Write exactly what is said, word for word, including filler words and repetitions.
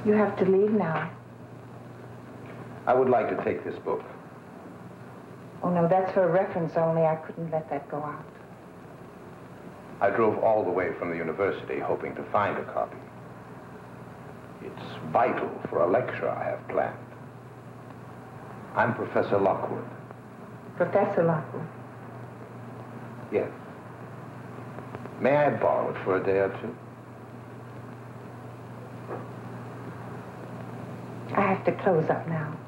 You have to leave now. I would like to take this book. Oh, no, that's for reference only. I couldn't let that go out. I drove all the way from the university hoping to find a copy. It's vital for a lecture I have planned. I'm Professor Lockwood. Professor Lockwood? Yes. May I borrow it for a day or two? I have to close up now.